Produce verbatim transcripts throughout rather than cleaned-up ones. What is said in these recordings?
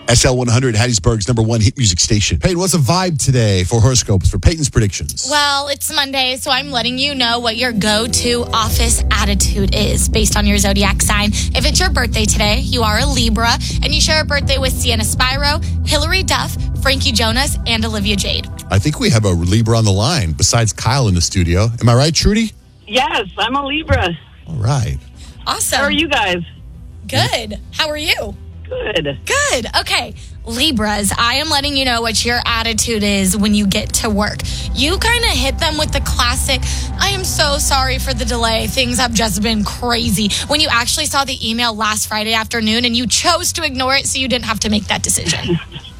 S L one hundred, Hattiesburg's number one hit music station. Peyton, what's the vibe today for horoscopes, for Peyton's predictions? Well, it's Monday, so I'm letting you know what your go-to office attitude is based on your zodiac sign. If it's your birthday today, you are a Libra, and you share a birthday with Sienna Spiro, Hillary Duff, Frankie Jonas, and Olivia Jade. I think we have a Libra on the line besides Kyle in the studio. Am I right, Trudy? Yes, I'm a Libra. All right. Awesome. How are you guys? Good. How are you? Good. Good. Okay. Libras, I am letting you know what your attitude is when you get to work. You kind of hit them with the classic, I am so sorry for the delay. Things have just been crazy. When you actually saw the email last Friday afternoon and you chose to ignore it so you didn't have to make that decision.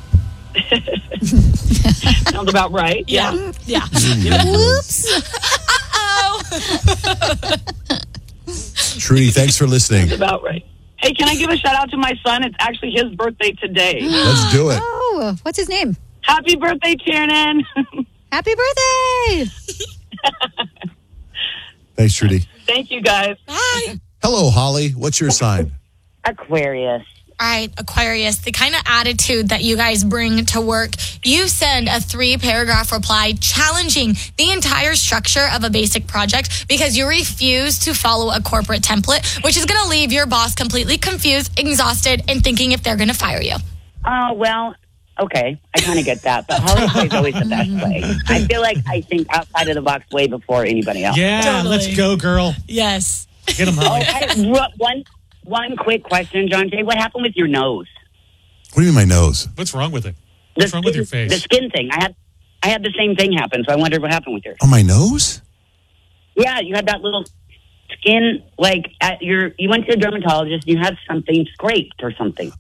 Sounds about right. Yeah. Yeah. Yeah. Whoops. Uh-oh. Trudy, thanks for listening. Sounds about right. Hey, can I give a shout out to my son? It's actually his birthday today. Let's do it. Oh, what's his name? Happy birthday, Tiernan. Happy birthday. Thanks, Trudy. Thank you, guys. Bye. Hello, Holly. What's your sign? Aquarius. All right, Aquarius, the kind of attitude that you guys bring to work, you send a three-paragraph reply challenging the entire structure of a basic project because you refuse to follow a corporate template, which is going to leave your boss completely confused, exhausted, and thinking if they're going to fire you. Oh, well, okay. I kind of get that. But Holly is always the best way. I feel like I think outside of the box way before anybody else. Yeah, Totally. let's go, girl. Yes. Get them, Oh, Holly. I, one, one quick question, John Jay. What happened with your nose? What do you mean my nose? What's wrong with it? What's The wrong with your skin- face? The skin thing. I had I had the same thing happen, so I wondered what happened with yours. Oh, my nose? Yeah, you had that little skin, like, at your, you went to a dermatologist and you had something scraped or something.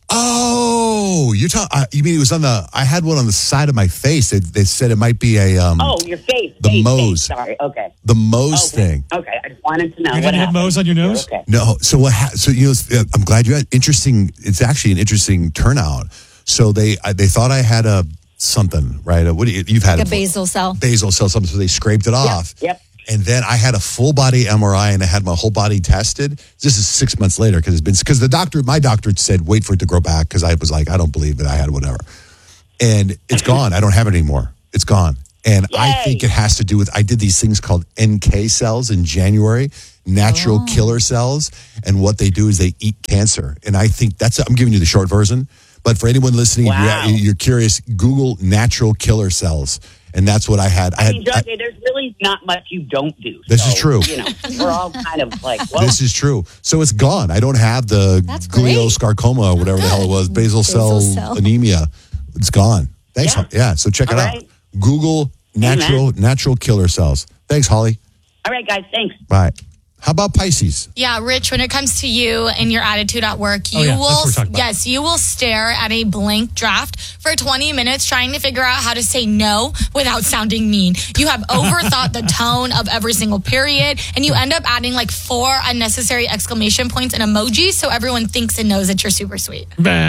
Oh, you're talking. Uh, you mean it was on the? I had one on the side of my face. They, they said it might be a um. Oh, your face. The face, Mohs. face. Sorry, okay. The Mohs okay. thing. Okay, I just wanted to know. You what didn't have happened. Mohs on your nose? Okay. No. So what? Ha- so you know, I'm glad you had interesting. It's actually an interesting turnout. So they uh, they thought I had a something, right? Uh, what do you, you've had Like a it- basal cell. basal cell something. So they scraped it off. Yep. And then I had a full body M R I and I had my whole body tested. This is six months later because it's been because the doctor, my doctor said, wait for it to grow back because I was like, I don't believe that I had whatever. And it's gone. I don't have it anymore. It's gone. And I Yay. think it has to do with I did these things called N K cells in January, natural killer cells, and what they do is they eat cancer. And I think that's I'm giving you the short version. But for anyone listening, if Wow. you're, you're curious, Google natural killer cells. And that's what I had. I I had mean, John Jay, there's really not much you don't do. This so, is true. You know, we're all kind of like, well, This is true. So it's gone. I don't have the That's great. gliosarcoma or whatever the hell it was, basal, Basal cell, cell. anemia. It's gone. Thanks. Yeah. Ho- Yeah. So check it All out. right. Google natural natural killer cells. Thanks, Holly. all right, guys, thanks. Bye. How about Pisces? Yeah, Rich, when it comes to you and your attitude at work, you Oh, yeah, that's will what we're talking about. yes, you will stare at a blank draft for twenty minutes trying to figure out how to say no without sounding mean. You have overthought the tone of every single period, and you end up adding like four unnecessary exclamation points and emojis so everyone thinks and knows that you're super sweet.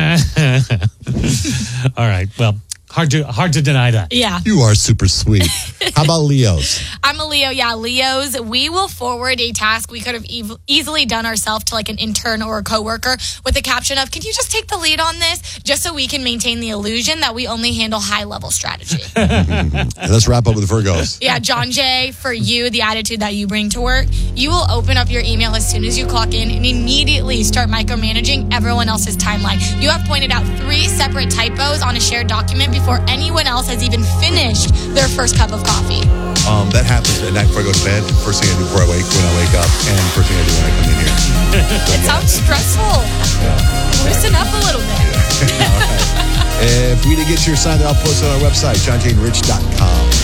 All right. Well, hard to hard to deny that. Yeah. You are super sweet. How about Leos? I'm a Leo. Yeah, Leos, we will forward a task we could have ev- easily done ourselves to like an intern or a coworker with the caption of, can you just take the lead on this? Just so we can maintain the illusion that we only handle high level strategy. And let's wrap up with Virgos. Yeah, John Jay, for you, the attitude that you bring to work, you will open up your email as soon as you clock in and immediately start micromanaging everyone else's timeline. You have pointed out three separate typos on a shared document before anyone else has even finished their first cup of coffee. Um, that happens at night before I go to bed. First thing I do before I wake when I wake up, and first thing I do when I come in here. It sounds stressful. Loosen up a little bit. If we didn't get your sign, then I'll post it on our website, john jane rich dot com.